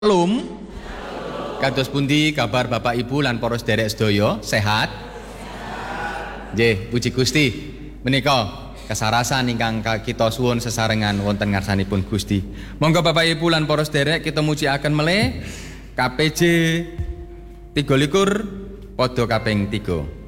Shalom. Kados pundi kabar Bapak Ibu lan para sedherek sedaya, sehat? Nggih, puji Gusti. Menika kasarasan ingkang kita suwun sesarengan wonten ngarsanipun Gusti. Monggo Bapak Ibu lan para sedherek kita mujiaken melih KPJ 23 padha kaping 3.